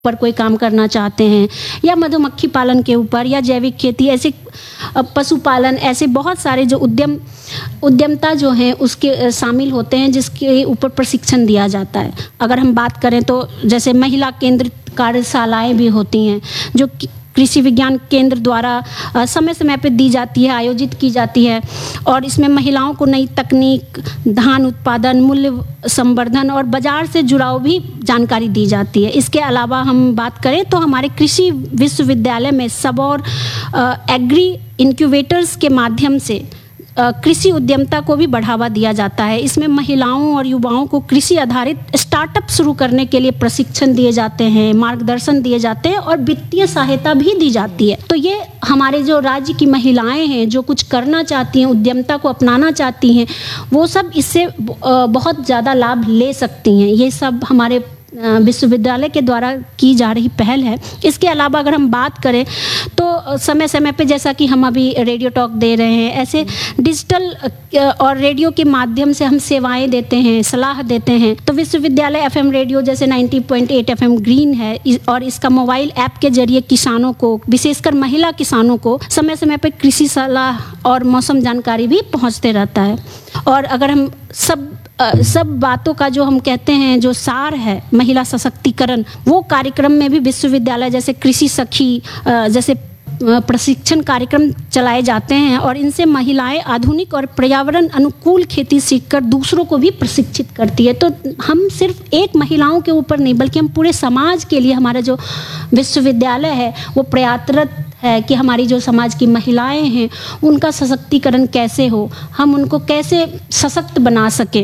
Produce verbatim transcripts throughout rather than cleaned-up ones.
पर कोई काम करना चाहते हैं, या मधुमक्खी पालन के ऊपर, या जैविक खेती, ऐसे पशुपालन, ऐसे बहुत सारे जो उद्यम उद्यमता जो हैं उसके शामिल होते हैं, जिसके ऊपर प्रशिक्षण दिया जाता है। अगर हम बात करें तो जैसे महिला केंद्रित कार्यशालाएं भी होती हैं, जो कृषि विज्ञान केंद्र द्वारा समय समय पर दी जाती है, आयोजित की जाती है, और इसमें महिलाओं को नई तकनीक, धान उत्पादन, मूल्य संवर्धन और बाजार से जुड़ाव भी जानकारी दी जाती है। इसके अलावा हम बात करें तो हमारे कृषि विश्वविद्यालय में सबौर एग्री इनक्यूबेटर्स के माध्यम से कृषि उद्यमता को भी बढ़ावा दिया जाता है। इसमें महिलाओं और युवाओं को कृषि आधारित स्टार्टअप शुरू करने के लिए प्रशिक्षण दिए जाते हैं, मार्गदर्शन दिए जाते हैं और वित्तीय सहायता भी दी जाती है। तो ये हमारे जो राज्य की महिलाएं हैं जो कुछ करना चाहती हैं, उद्यमता को अपनाना चाहती हैं, वो सब इससे बहुत ज़्यादा लाभ ले सकती हैं। ये सब हमारे विश्वविद्यालय के द्वारा की जा रही पहल है। इसके अलावा अगर हम बात करें तो समय समय पे, जैसा कि हम अभी रेडियो टॉक दे रहे हैं, ऐसे डिजिटल और रेडियो के माध्यम से हम सेवाएं देते हैं, सलाह देते हैं। तो विश्वविद्यालय एफएम रेडियो जैसे नब्बे पॉइंट आठ एफएम ग्रीन है, और इसका मोबाइल ऐप के जरिए किसानों को, विशेषकर महिला किसानों को समय समय पर कृषि सलाह और मौसम जानकारी भी पहुँचते रहता है। और अगर हम सब सब बातों का जो हम कहते हैं जो सार है महिला सशक्तिकरण, वो कार्यक्रम में भी विश्वविद्यालय जैसे कृषि सखी जैसे प्रशिक्षण कार्यक्रम चलाए जाते हैं, और इनसे महिलाएं आधुनिक और पर्यावरण अनुकूल खेती सीखकर दूसरों को भी प्रशिक्षित करती है। तो हम सिर्फ एक महिलाओं के ऊपर नहीं, बल्कि हम पूरे समाज के लिए, हमारा जो विश्वविद्यालय है वो प्रयासरत है कि हमारी जो समाज की महिलाएं हैं उनका सशक्तिकरण कैसे हो, हम उनको कैसे सशक्त बना सकें।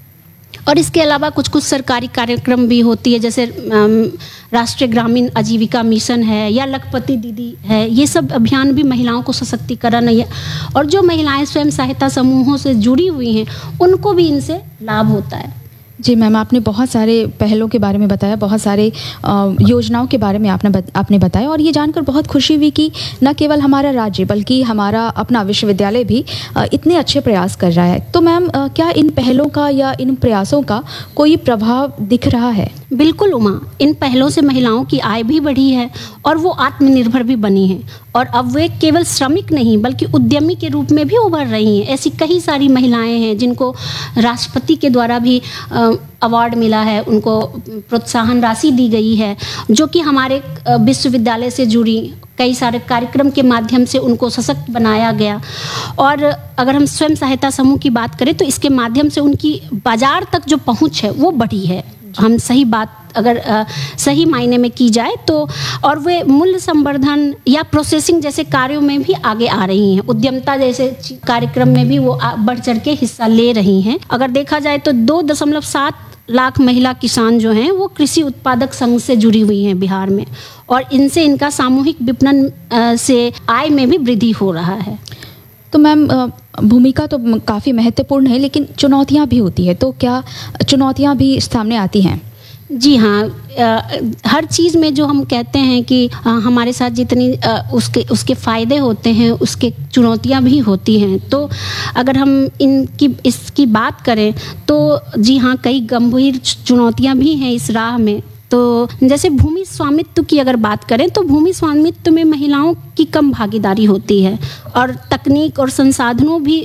और इसके अलावा कुछ कुछ सरकारी कार्यक्रम भी होती है, जैसे राष्ट्रीय ग्रामीण आजीविका मिशन है या लखपति दीदी है। ये सब अभियान भी महिलाओं को सशक्तिकरण है, और जो महिलाएं स्वयं सहायता समूहों से जुड़ी हुई हैं उनको भी इनसे लाभ होता है। जी मैम, आपने बहुत सारे पहलों के बारे में बताया, बहुत सारे योजनाओं के बारे में आपने बत, आपने बताया, और ये जानकर बहुत खुशी हुई कि न केवल हमारा राज्य बल्कि हमारा अपना विश्वविद्यालय भी इतने अच्छे प्रयास कर रहा है। तो मैम, क्या इन पहलों का या इन प्रयासों का कोई प्रभाव दिख रहा है? बिल्कुल उमा, इन पहलों से महिलाओं की आय भी बढ़ी है और वो आत्मनिर्भर भी बनी है, और अब वे केवल श्रमिक नहीं बल्कि उद्यमी के रूप में भी उभर रही हैं। ऐसी कई सारी महिलाएं हैं जिनको राष्ट्रपति के द्वारा भी अवार्ड मिला है, उनको प्रोत्साहन राशि दी गई है, जो कि हमारे विश्वविद्यालय से जुड़ी कई सारे कार्यक्रम के माध्यम से उनको सशक्त बनाया गया। और अगर हम स्वयं सहायता समूह की बात करें तो इसके माध्यम से उनकी बाजार तक जो पहुंच है वो बढ़ी है। हम सही बात अगर आ, सही मायने में की जाए तो, और वे मूल्य संवर्धन या प्रोसेसिंग जैसे कार्यों में भी आगे आ रही हैं। उद्यमता जैसे कार्यक्रम में भी वो बढ़ चढ़ के हिस्सा ले रही हैं। अगर देखा जाए तो दो दशमलव सात लाख महिला किसान जो हैं वो कृषि उत्पादक संघ से जुड़ी हुई हैं बिहार में, और इनसे इनका सामूहिक विपणन से आय में भी वृद्धि हो रहा है। तो मैम, भूमिका तो काफ़ी महत्वपूर्ण है, लेकिन चुनौतियां भी होती है, तो क्या चुनौतियां भी सामने आती हैं? जी हाँ, आ, हर चीज़ में जो हम कहते हैं कि आ, हमारे साथ जितनी आ, उसके उसके फ़ायदे होते हैं उसके चुनौतियां भी होती हैं। तो अगर हम इनकी इसकी बात करें तो जी हाँ, कई गंभीर चुनौतियां भी हैं इस राह में। तो जैसे भूमि स्वामित्व की अगर बात करें तो भूमि स्वामित्व में महिलाओं की कम भागीदारी होती है, और तकनीक और संसाधनों भी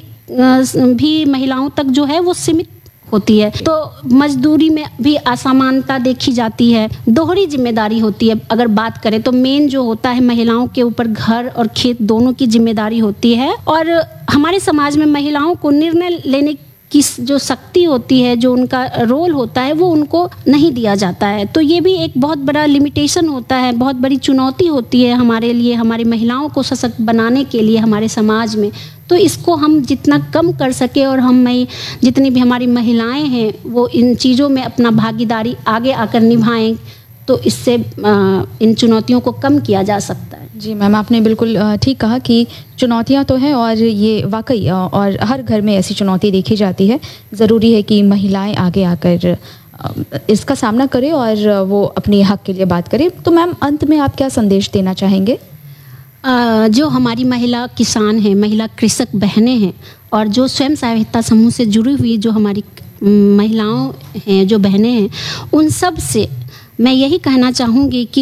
भी महिलाओं तक जो है वो सीमित होती है। तो मजदूरी में भी असमानता देखी जाती है, दोहरी जिम्मेदारी होती है। अगर बात करें तो मेन जो होता है महिलाओं के ऊपर घर और खेत दोनों की जिम्मेदारी होती है, और हमारे समाज में महिलाओं को निर्णय लेने की जो शक्ति होती है, जो उनका रोल होता है, वो उनको नहीं दिया जाता है। तो ये भी एक बहुत बड़ा लिमिटेशन होता है, बहुत बड़ी चुनौती होती है हमारे लिए, हमारी महिलाओं को सशक्त बनाने के लिए हमारे समाज में। तो इसको हम जितना कम कर सके, और हम जितनी भी हमारी महिलाएं हैं वो इन चीज़ों में अपना भागीदारी आगे आकर निभाएं, तो इससे इन चुनौतियों को कम किया जा सकता है। जी मैम, आपने बिल्कुल ठीक कहा कि चुनौतियां तो हैं, और ये वाकई और हर घर में ऐसी चुनौती देखी जाती है। ज़रूरी है कि महिलाएं आगे आकर इसका सामना करें और वो अपने हक के लिए बात करें। तो मैम, अंत में आप क्या संदेश देना चाहेंगे? जो हमारी महिला किसान हैं, महिला कृषक बहनें हैं, और जो स्वयं सहायता समूह से जुड़ी हुई जो हमारी महिलाओं हैं, जो बहनें हैं, उन सब से मैं यही कहना चाहूँगी कि